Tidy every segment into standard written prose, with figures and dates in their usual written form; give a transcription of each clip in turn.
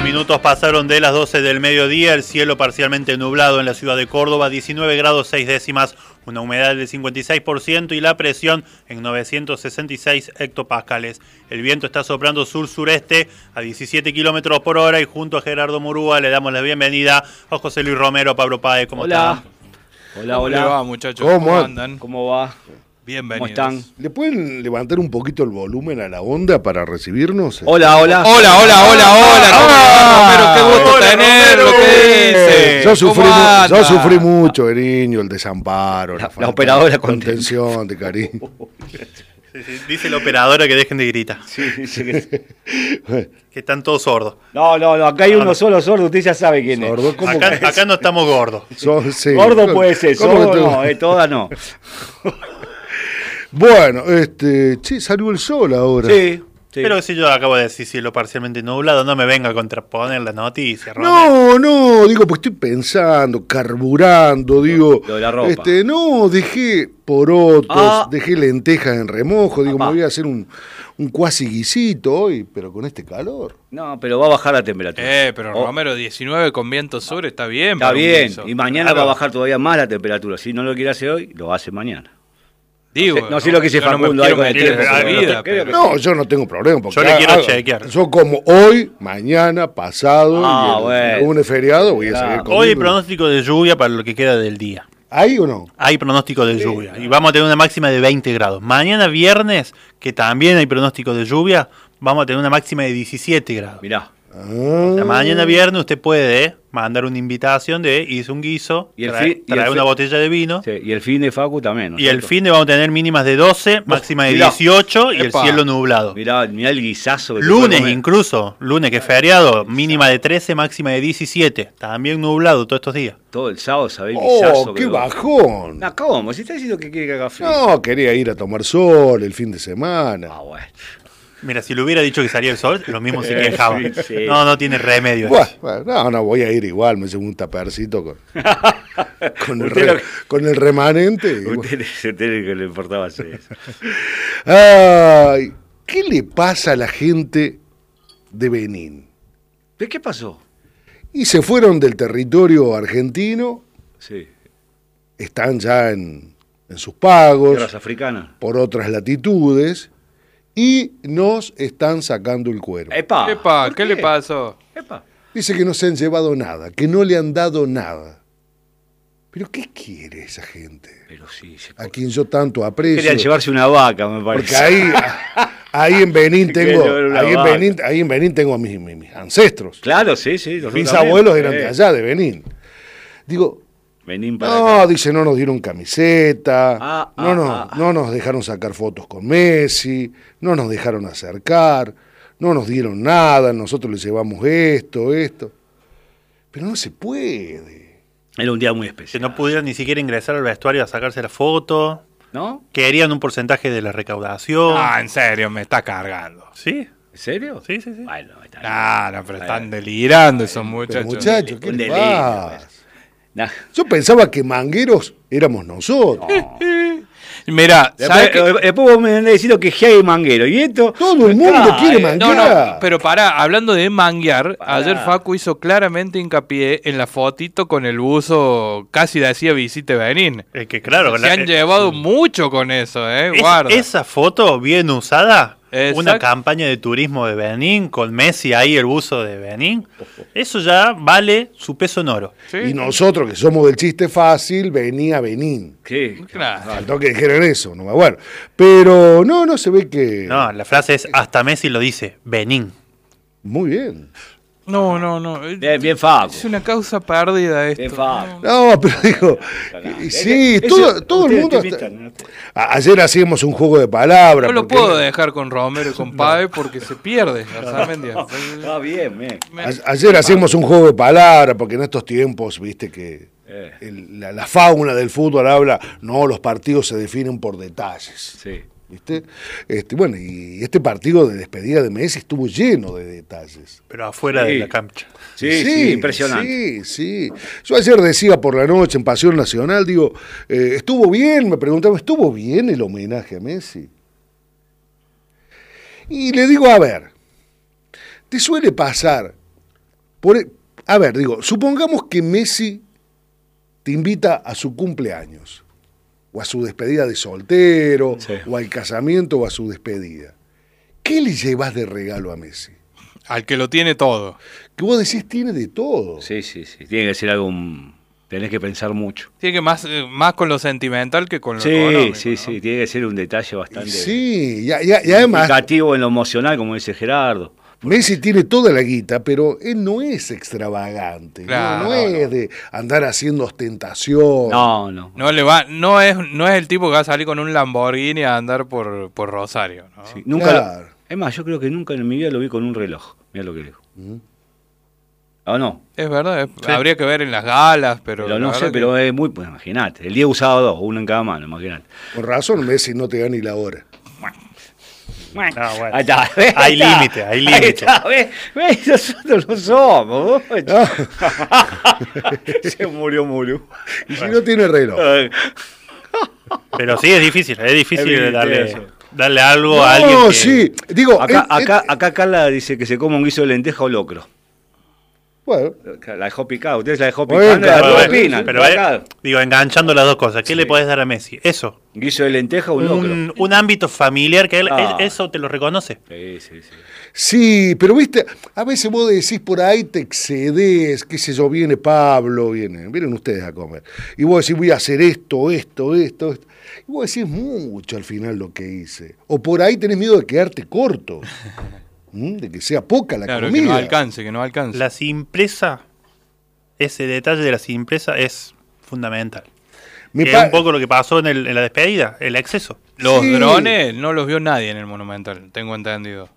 minutos pasaron de las 12 del mediodía, el cielo parcialmente nublado en la ciudad de Córdoba, 19 grados 6 décimas, una humedad del 56% y la presión en 966 hectopascales. El viento está soplando sur-sureste a 17 kilómetros por hora y junto a Gerardo Murúa le damos la bienvenida a José Luis Romero, Pablo Páez. ¿Cómo están? Hola. ¿Cómo le va, muchachos? ¿Cómo andan? ¿Cómo va? Bienvenidos. ¿Cómo están? ¿Le pueden levantar un poquito el volumen a la onda para recibirnos? Hola. Hola. Romero, qué gusto tenerlo. ¿Qué dice? Yo sufrí mucho, el niño, el desamparo, la operadora contención, de cariño. Sí, dice la operadora que dejen de gritar. Sí, dice que... Que están todos sordos. No, acá hay uno solo sordo, usted ya sabe quién es. ¿Sordo? ¿Cómo que? Acá no estamos gordos. Sí. Gordo puede ser, ¿Cómo sordo que tú? no, toda no. Bueno, salió el sol ahora. Sí. Pero si yo acabo de decir cielo parcialmente nublado, no me venga a contraponer la noticia, Romero. No, digo, pues estoy pensando, carburando, digo. Lo de la ropa. Dejé porotos, dejé lentejas en remojo, digo, me voy a hacer un cuasi guisito hoy, pero con este calor. No, pero va a bajar la temperatura. Pero Romero, 19 con viento sur está bien. Está para un bien, guiso. y mañana Claro. va a bajar todavía más la temperatura. Si no lo quiere hacer hoy, lo hace mañana. Digo, No sé lo que dice yo no me Facundo, quiero algo de meter en tiempo, esa pero vida, creo pero- No, yo no tengo problema. Porque Yo le quiero chequear. Yo como hoy, mañana, pasado, y bueno. el lunes feriado voy a Claro. seguir Hoy comiendo. hay pronóstico de lluvia para lo que queda del día. ¿Hay o no? Hay pronóstico de lluvia y vamos a tener una máxima de 20 grados. Mañana viernes, que también hay pronóstico de lluvia, vamos a tener una máxima de 17 grados. Mirá. O sea, mañana viernes usted puede mandar una invitación de hice un guiso, Y el traer una botella de vino. Sí, y el fin de Facu también, ¿no? Y el fin de vamos a tener mínimas de 12, máxima de mirá. 18 y el Epa. cielo nublado. Mirá el guisazo. Que te Lunes puede comer. incluso, lunes que es feriado, mínima de 13, máxima de 17. También nublado todos estos días. Todo el sábado, ¿sabés? Guisazo. ¡Qué que- bajón! No, ¿cómo? Si está diciendo que quiere que haga frío. No, quería ir a tomar sol el fin de semana. Ah, bueno. Mira, si le hubiera dicho que salía el sol, lo mismo se quejaba. Sí. No tiene remedio. No, voy a ir igual, me llevo un tapercito con Usted con el remanente. y bueno. Usted que le importaba hacer eso. Ay, ¿qué le pasa a la gente de Benín? ¿De qué pasó? Y se fueron del territorio argentino, Sí. están ya en sus pagos, Tierras africanas. por otras latitudes, y nos están sacando el cuero. Epa. ¿Por ¿Qué le pasó? Epa. Dice que no se han llevado nada, que no le han dado nada. ¿Pero qué quiere esa gente? Pero sí. A quien yo tanto aprecio. Querían llevarse una vaca, me parece. Porque ahí en Benín Querían tengo, llevar una ahí vaca. en Benín tengo a mis ancestros. Claro, sí. Mis abuelos eran de allá, de Benín. Digo, Venín para no, acá. dice, no nos dieron camiseta, no nos dejaron sacar fotos con Messi, no nos dejaron acercar, no nos dieron nada, nosotros les llevamos esto. Pero no se puede. Era un día muy Que especial. no pudieron ni siquiera ingresar al vestuario a sacarse la foto. ¿No? Querían un porcentaje de la recaudación. En serio, me está cargando. ¿Sí? ¿En serio? Sí. Bueno, está bien. Pero están delirando esos Pero muchachos. muchachos, ¿qué Un le delirio, pasa? Nah. Yo pensaba que mangueros éramos nosotros. Mirá, ¿sabes qué? Después vos me andás diciendo que ya hay manguero. ¿Y esto? Todo el mundo quiere No, manguear. pero pará, hablando de manguear, Pará. ayer Facu hizo claramente hincapié en la fotito con el buzo, casi decía visite Benín. Es que claro, Se han llevado mucho con eso, guarda. esa foto bien usada, Exacto. una campaña de turismo de Benín, con Messi ahí, el buzo de Benín, eso ya vale su peso en oro. Sí. Y nosotros, que somos del chiste fácil, venía Benín. ¿Qué? Claro. Faltó que dijeran eso, no me acuerdo. Pero no se ve que... No, la frase es, hasta Messi lo dice, Benín. Muy bien. No. Bien, Facu. Es una causa perdida esto. Bien, Facu. No, pero digo, sí, todo el mundo... Ayer hacíamos un juego de palabras. No lo porque- puedo dejar con Romero y con Páez porque se pierde. Arzamendia. Está bien, bien. Ayer hacíamos un juego de palabras, porque en estos tiempos, viste que la fauna del fútbol habla, no, los partidos se definen por detalles. Sí. ¿Viste? Bueno, y este partido de despedida de Messi estuvo lleno de detalles. Pero afuera Sí. de la cancha. Sí, impresionante. Sí. Yo ayer decía por la noche en Pasión Nacional, digo, ¿estuvo bien? Me preguntaba, ¿estuvo bien el homenaje a Messi? Y le digo, a ver, ¿te suele pasar A ver, digo, supongamos que Messi te invita a su cumpleaños, o a su despedida de soltero, o al casamiento, o a su despedida. ¿Qué le llevas de regalo a Messi? Al que lo tiene todo. Que vos decís tiene de todo. Sí. Tiene que ser algo... Tenés que pensar mucho. Tiene que más con lo sentimental que con lo económico. Sí. Tiene que ser un detalle bastante... Sí, y además... significativo en lo emocional, como dice Gerardo. Messi tiene toda la guita, pero él no es extravagante. Claro, no es de andar haciendo ostentación. No. No es el tipo que va a salir con un Lamborghini a andar por Rosario, ¿no? Sí, nunca es más, yo creo que nunca en mi vida lo vi con un reloj. Mira lo que dijo. ¿O no? Es verdad, habría que ver en las galas, pero no sé, pero es muy... Pues imagínate, el día usaba 2, uno en cada mano, imagínate. Con razón, Messi no te da ni la hora. Bueno. Ahí está, hay límite. ¿Ves? Nosotros lo somos. Se murió. Y si no tiene reloj. Pero sí, es difícil darle algo a alguien. No, sí. Digo, acá Carla dice que se come un guiso de lenteja o locro. Bueno. La dejó picada, ustedes la dejó picada. Pero digo, enganchando las dos cosas, ¿qué le podés dar a Messi? Eso. ¿Guiso de lenteja o un locro? Un ámbito familiar que él eso te lo reconoce. Sí. Sí, pero viste, a veces vos decís por ahí te excedes, qué sé yo, viene Pablo, vienen ustedes a comer. Y vos decís, voy a hacer esto. Y vos decís mucho al final lo que hice. O por ahí tenés miedo de quedarte corto. De que sea poca la comida. Que no alcance. La simpleza, ese detalle de la simpleza es fundamental. Es un poco lo que pasó en la despedida, el exceso. Los drones no los vio nadie en el Monumental, tengo entendido.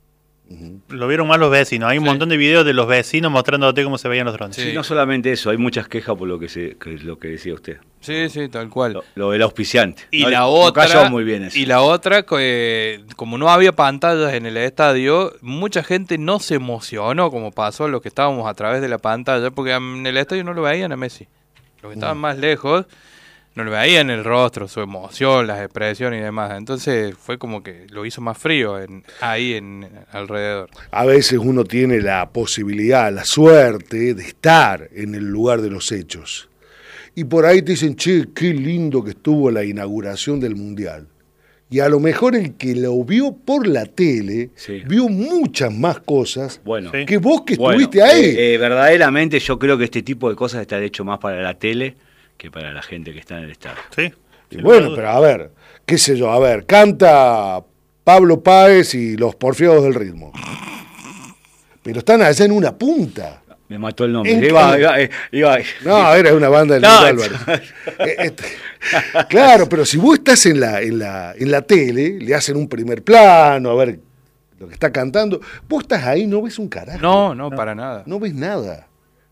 Lo vieron más los vecinos. Hay un montón de videos de los vecinos mostrándote cómo se veían los drones. Sí, no solamente eso, hay muchas quejas por lo que decía usted. Sí, tal cual. Lo del auspiciante. Y no, la otra, cayó muy bien eso. Y la otra, como no había pantallas en el estadio, mucha gente no se emocionó como pasó los que estábamos a través de la pantalla, porque en el estadio no lo veían a Messi. Los que estaban más lejos no le veían el rostro, su emoción, las expresiones y demás. Entonces fue como que lo hizo más frío ahí alrededor. A veces uno tiene la posibilidad, la suerte de estar en el lugar de los hechos. Y por ahí te dicen, che, qué lindo que estuvo la inauguración del Mundial. Y a lo mejor el que lo vio por la tele, vio muchas más cosas que vos que estuviste ahí. Verdaderamente yo creo que este tipo de cosas está hecho más para la tele que para la gente que está en el estadio. Sí. Bueno, pero a ver, qué sé yo, canta Pablo Páez y los Porfiados del Ritmo. Pero están allá en una punta. Me mató el nombre. No, era una banda del Álvaro. Claro, pero si vos estás en la tele, le hacen un primer plano, a ver lo que está cantando, vos estás ahí, no ves un carajo. No, para nada. No ves nada.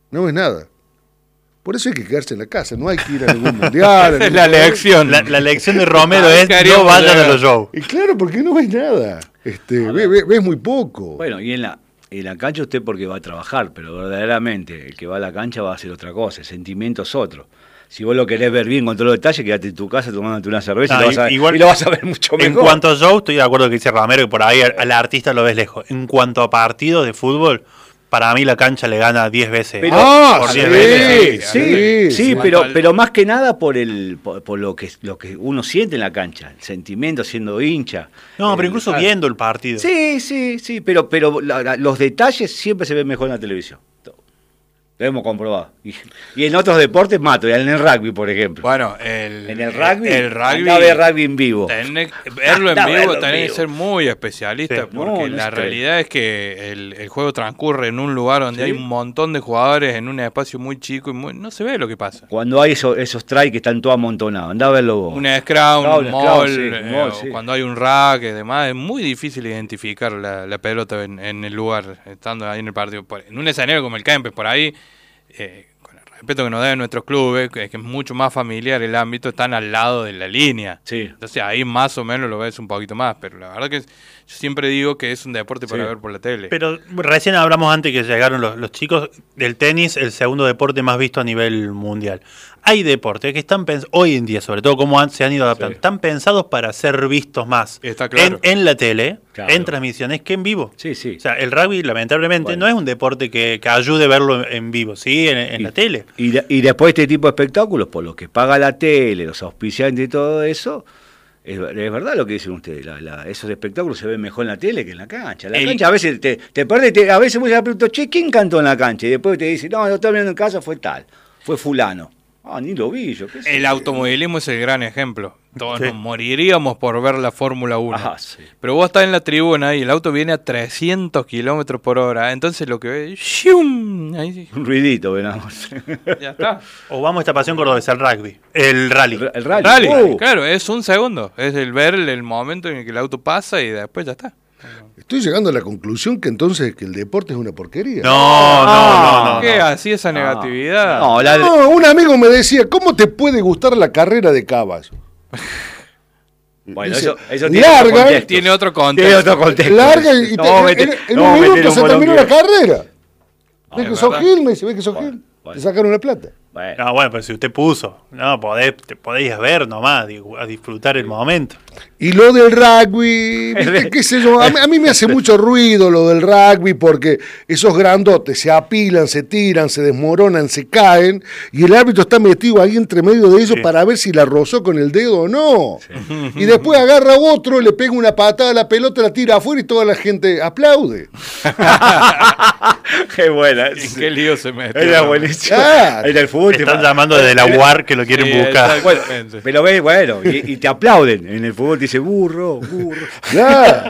Por eso hay que quedarse en la casa, no hay que ir a ningún mundial. La lección. La lección de Romero es no vayan a los shows. Y claro, porque no ves nada. Ves muy poco. Bueno, y en la cancha usted porque va a trabajar, pero verdaderamente el que va a la cancha va a hacer otra cosa, el sentimiento es otro. Si vos lo querés ver bien con todos los detalles, quédate en tu casa tomándote una cerveza y lo vas a ver mucho mejor. En cuanto a show, estoy de acuerdo con lo que dice Romero, que por ahí al artista lo ves lejos. En cuanto a partidos de fútbol, para mí la cancha le gana 10 veces. Por 10 veces. Sí, pero más que nada por lo que uno siente en la cancha, el sentimiento siendo hincha. No, pero incluso viendo el partido. Sí, pero los detalles siempre se ven mejor en la televisión. Lo hemos comprobado. Y en otros deportes mato, en el rugby, por ejemplo. Bueno, en el rugby anda a ver rugby en vivo. Verlo en vivo tenés que ser muy especialista, porque la realidad es que el juego transcurre en un lugar donde hay un montón de jugadores en un espacio muy chico y no se ve lo que pasa. Cuando hay esos tries que están todos amontonados, andá a verlo vos. Un scrum, un maul, cuando hay un rack y demás, es muy difícil identificar la pelota en el lugar, estando ahí en el partido. En un escenario como el Kempes, por ahí, con el respeto que nos deben nuestros clubes, que es mucho más familiar el ámbito, están al lado de la línea. Entonces ahí más o menos lo ves un poquito más, pero la verdad que yo siempre digo que es un deporte para ver por la tele. Pero recién hablamos antes que llegaron los chicos del tenis, el segundo deporte más visto a nivel mundial. Hay deportes que están hoy en día, sobre todo como se han ido adaptando, están pensados para ser vistos más Está claro. en la tele en transmisiones que en vivo. Sí. O sea, el rugby, lamentablemente, no es un deporte que ayude a verlo en vivo, ¿sí? En la tele. Y después este tipo de espectáculos, por lo que paga la tele, los auspiciantes y todo eso, es verdad lo que dicen ustedes, esos espectáculos se ven mejor en la tele que en la cancha. La cancha a veces te perdés, a veces vos le preguntas, che, ¿quién cantó en la cancha? Y después te dice, no, lo estaba viendo en casa, fue tal, fue fulano. Ni lo vi yo. El automovilismo es el gran ejemplo. Todos nos moriríamos por ver la Fórmula 1. Sí. Pero vos estás en la tribuna y el auto viene a 300 kilómetros por hora. Entonces lo que ves, ¡shum! Ahí sí. Un ruidito, venamos. Ya está. O vamos a esta pasión cordobesa, el rugby. El rally. El rally. Claro, es un segundo. Es el ver el momento en el que el auto pasa y después ya está. Estoy llegando a la conclusión que entonces que el deporte es una porquería. No. ¿Qué? ¿Así esa negatividad? No, un amigo me decía, ¿cómo te puede gustar la carrera de caballo? Bueno, dice, eso tiene otro contexto. Tiene otro contexto. Larga y en un minuto se terminó la carrera. ¿Ves que sos Gil? Me dice, ¿ves que sos Gil? Te sacaron la plata. Bueno, pero si usted puso, te podéis ver nomás, a disfrutar el momento. Y lo del rugby, ¿viste? ¿Qué sé yo? A mí me hace mucho ruido lo del rugby porque esos grandotes se apilan, se tiran, se desmoronan, se caen y el árbitro está metido ahí entre medio de ellos para ver si la rozó con el dedo o no. Sí. Y después agarra a otro, le pega una patada a la pelota, la tira afuera y toda la gente aplaude. Qué buena. ¿En qué lío se mete? Era buenísimo. Era el fútbol. Están llamando desde la UAR que lo quieren buscar. Bueno, pero ves, y te aplauden. En el fútbol te dice burro. Claro.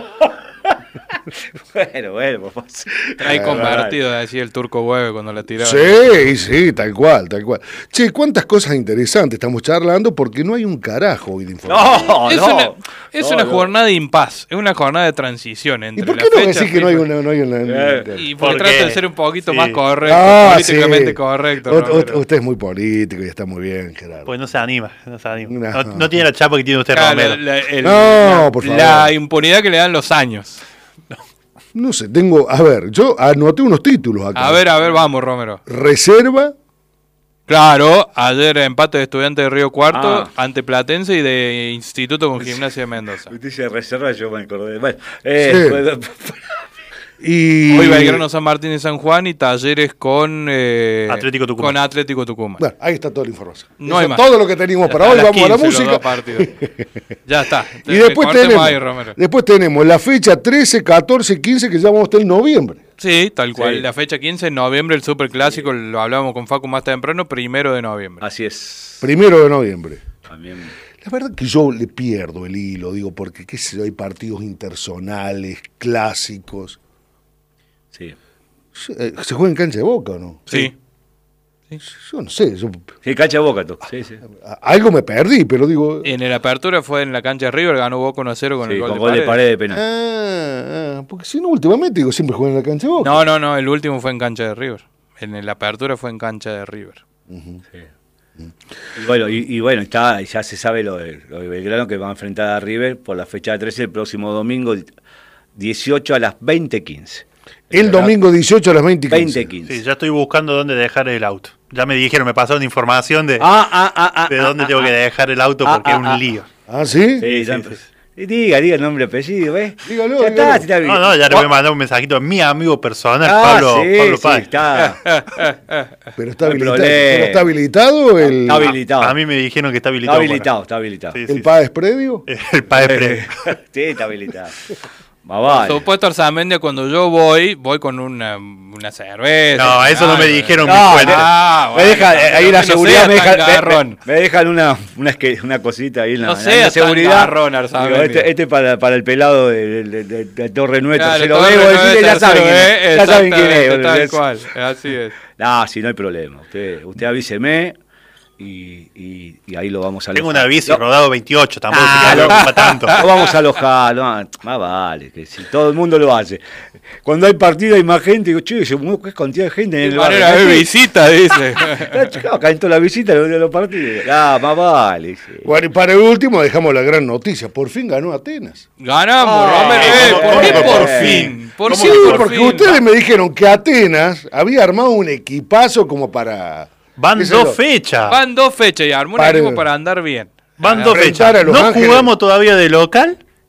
Bueno, pues. Trae convertido, decía el Turco Hueve cuando la tiraba. Sí, tal cual. Che, cuántas cosas interesantes estamos charlando porque no hay un carajo hoy de información. Es una jornada de impas, es una jornada de transición entre. ¿Y por qué no decís que no hay una? Y porque trata de ser un poquito más correcto, políticamente correcto. Usted es muy político y está muy bien, Gerardo. Pues no se anima. No tiene la chapa que tiene usted, Romero. Por favor. La impunidad que le dan los años. No sé, yo anoté unos títulos acá. A ver, vamos, Romero. Reserva. Claro, ayer empate de Estudiantes de Río Cuarto ante Platense y de Instituto con Gimnasia de Mendoza. Usted dice reserva, yo me acordé. Bueno, hoy Belgrano, San Martín y San Juan y Talleres con Atlético Tucumán. Bueno, ahí está toda la información. No hay más. Todo lo que teníamos para hoy, vamos a la música. Ya está. Y después tenemos la fecha 13, 14, 15 que ya vamos a estar en noviembre. Sí, tal cual. Sí. La fecha 15 en noviembre, el Superclásico, lo hablábamos con Facu más temprano, 1 de noviembre. Así es. 1 de noviembre. También. La verdad que yo le pierdo el hilo, digo, porque qué sé yo, hay partidos interzonales, clásicos. Sí. ¿Se juega en cancha de Boca o no? Sí. Yo no sé. Sí, cancha de Boca tú. Sí. Algo me perdí, pero digo. En la apertura fue en la cancha de River, ganó Boca 1-0 con el gol de Paredes de penal. Porque si no, últimamente digo, siempre juegan en la cancha de Boca. No, el último fue en cancha de River. En la apertura fue en cancha de River. Uh-huh. Sí. Y bueno, ya se sabe lo de Belgrano que va a enfrentar a River por la fecha 13 el próximo domingo 18 a las 20:15. El domingo 18 a las 20:15. Sí, ya estoy buscando dónde dejar el auto. Ya me dijeron, me pasaron información de dónde tengo que dejar el auto porque es un lío. ¿Ah, sí? Sí. Diga el nombre y apellido, ¿ves? Dígalo. No, ya le voy a mandar un mensajito a mi amigo personal, Pablo Páez. Está. Pero está habilitado el... Está habilitado. A mí me dijeron que está habilitado. Está habilitado. Sí, ¿El Páez predio? El Páez predio. Sí, está habilitado. Por supuesto, Arzamendia, cuando yo voy con una cerveza. No, eso no me dijeron. Me dejan ahí la seguridad, me dejan una cosita ahí en la seguridad. Este para el pelado de Torre Nuestra. Se lo veo decir, ya saben quién es. Tal cual, así es. No, si no hay problema. Usted avíseme. Y ahí lo vamos a alojar. Tengo una bici rodado 28, tampoco se queda tanto. Lo vamos a alojar, más vale, que si todo el mundo lo hace. Cuando hay partido hay más gente, digo, che, qué cantidad de gente en el barrio. Hay visita, dice. Acá en toda la visita de los partidos. Más vale. Sí. Bueno, y para el último dejamos la gran noticia. Por fin ganó Atenas. Ganamos, ¿por qué por fin? Porque ustedes me dijeron que Atenas había armado un equipazo como para... Van 2 fechas. Y armó un equipo para andar bien. Van 2 fechas. No jugamos todavía de local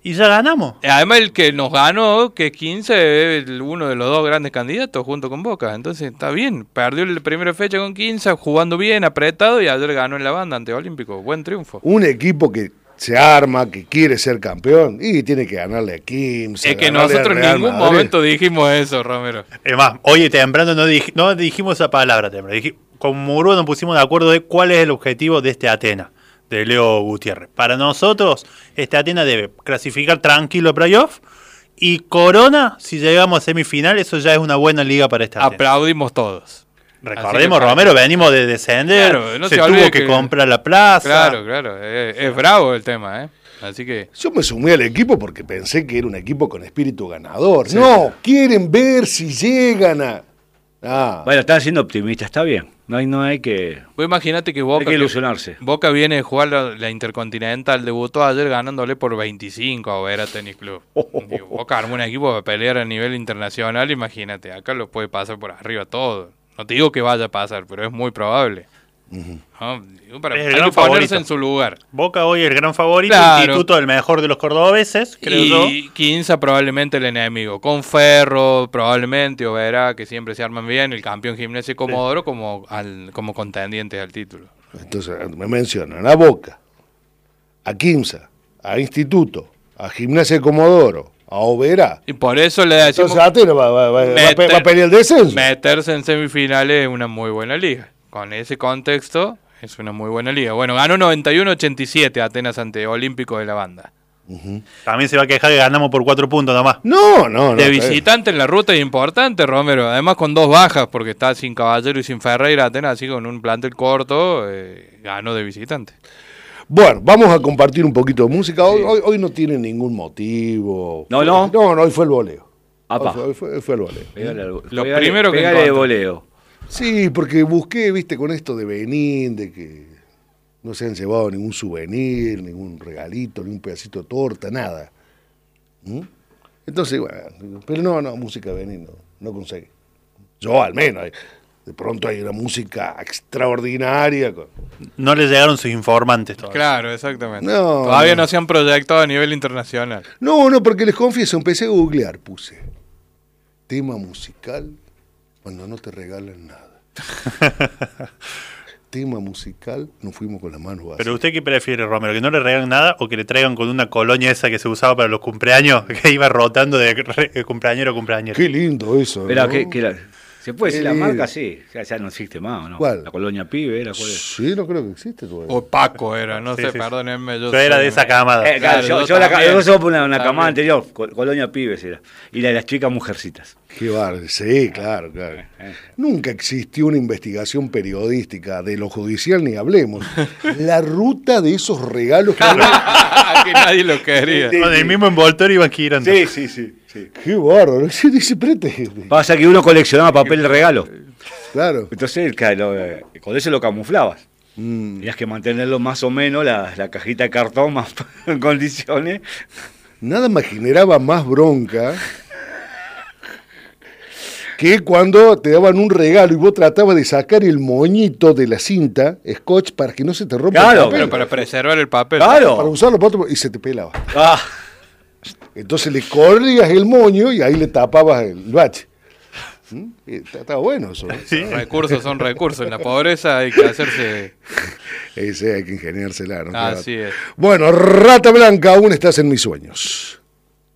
Y ya ganamos. Además, el que nos ganó, que es 15, es uno de los dos grandes candidatos junto con Boca. Entonces está bien. Perdió la primera fecha con 15, jugando bien, apretado, y ayer ganó en la banda ante Olímpico. Buen triunfo. Un equipo que se arma, que quiere ser campeón y tiene que ganarle a Quimsa. Es que nosotros en ningún momento dijimos eso, Romero. Es más, hoy temprano no dijimos esa palabra. Con Murúa nos pusimos de acuerdo de cuál es el objetivo de este Atenas, de Leo Gutiérrez. Para nosotros, este Atenas debe clasificar tranquilo a playoff, y Corona, si llegamos a semifinal, eso ya es una buena liga para este Atenas. Aplaudimos todos. Recordemos, Romero, venimos de descender, claro, no se tuvo que comprar la plaza. Claro, es bravo el tema, Así que... Yo me sumé al equipo porque pensé que era un equipo con espíritu ganador. Sí. No, quieren ver si llegan a... Bueno, están siendo optimistas, está bien. No hay que... Pues imagínate que Boca... Hay que ilusionarse. Boca viene de jugar la Intercontinental, debutó ayer ganándole por 25 a Vera Tenis Club. Boca armó un equipo para pelear a nivel internacional, imagínate, acá lo puede pasar por arriba todo. No te digo que vaya a pasar, pero es muy probable. Uh-huh. ¿No? Hay que ponerse en su lugar. Boca hoy el gran favorito, claro. Instituto el mejor de los cordobeses, creo yo. Y Quinza probablemente el enemigo. Con Ferro probablemente, o Verá, que siempre se arman bien, el campeón Gimnasia y Comodoro como contendientes al título. Entonces me mencionan a Boca, a Quimsa, a Instituto, a Gimnasia y Comodoro, a Oberá. Y por eso le decimos... Entonces Atenas va a pelear el descenso. Meterse en semifinales es una muy buena liga. Con ese contexto, es una muy buena liga. Bueno, ganó 91-87 Atenas ante Olímpico de la Banda. Uh-huh. También se va a quejar que ganamos por 4 puntos nomás. No. De visitante en la ruta es importante, Romero. Además con 2 bajas, porque está sin Caballero y sin Ferreira. Atenas, así con un plantel corto, ganó de visitante. Bueno, vamos a compartir un poquito de música. Hoy no tiene ningún motivo. No, hoy fue el voleo. Hoy fue el voleo. Lo primero que de voleo. Sí, porque busqué, con esto de Benín, de que no se han llevado ningún souvenir, ningún regalito, ni un pedacito de torta, nada. Entonces, bueno, pero no, música de Benín no conseguí. Yo al menos, de pronto hay una música extraordinaria. No le llegaron sus informantes todavía. Claro, exactamente. Todavía no se han proyectado a nivel internacional. No, porque les confieso, empecé a googlear, puse tema musical cuando no te regalan nada. Tema musical, nos fuimos con las manos vacías. ¿Pero usted qué prefiere, Romero? ¿Que no le regalen nada o que le traigan con una colonia esa que se usaba para los cumpleaños, que iba rotando de cumpleañero a cumpleañero? Qué lindo eso, ¿no? ¿Se puede decir la marca? Sí, ya no existe más, ¿no? ¿Cuál? La colonia Pibe era. Sí, no creo que existe todavía. O Paco era, no sé, perdónenme. Yo era de esa camada. Yo soy una camada anterior, colonia Pibes era. Y la de las chicas mujercitas. Qué barrio, sí, claro. Nunca existió una investigación periodística de lo judicial, ni hablemos. La ruta de esos regalos que nadie lo quería. Con el mismo envoltorio iban girando. Sí. Qué bárbaro. Pasa que uno coleccionaba papel de regalo. Claro. Entonces, con eso lo camuflabas. Tenías que mantenerlo más o menos, la cajita de cartón más en condiciones. Nada me generaba más bronca que cuando te daban un regalo y vos tratabas de sacar el moñito de la cinta, scotch, para que no se te rompa el papel. Pero para preservar el papel. Claro. Para usarlo para otro, y se te pelaba. Entonces le corrías el moño y ahí le tapabas el bache. Está bueno eso. Sí. Recursos son recursos. En la pobreza hay que hacerse... Hay que ingeniársela, ¿no? Así es. Bueno, Rata Blanca, aún estás en mis sueños.